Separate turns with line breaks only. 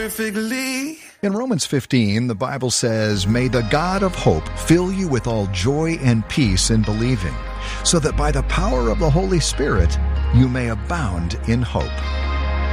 perfectly.
In Romans 15, the Bible says, "May the God of hope fill you with all joy and peace in believing, so that by the power of the Holy Spirit you may abound in hope."